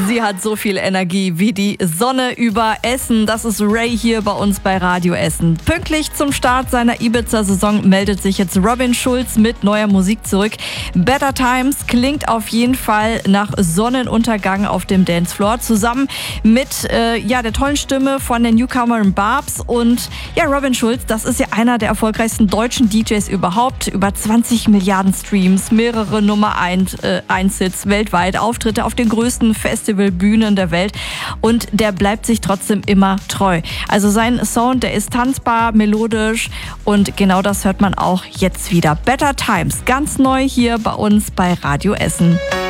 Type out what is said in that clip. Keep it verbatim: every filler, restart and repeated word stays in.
Sie hat so viel Energie wie die Sonne über Essen. Das ist Ray hier bei uns bei Radio Essen. Pünktlich zum Start seiner Ibiza-Saison meldet sich jetzt Robin Schulz mit neuer Musik zurück. Better Times klingt auf jeden Fall nach Sonnenuntergang auf dem Dancefloor. Zusammen mit äh, ja, der tollen Stimme von der Newcomerin Barbs. Und ja, Robin Schulz, das ist ja einer der erfolgreichsten deutschen D Js überhaupt. Über zwanzig Milliarden Streams, mehrere Nummer eins Hits weltweit, Auftritte auf den größten Festivalbühnen der Welt. Und der bleibt sich trotzdem immer treu. Also sein Sound, der ist tanzbar, melodisch und genau das hört man auch jetzt wieder. Better Times, ganz neu hier bei uns bei Radio Essen.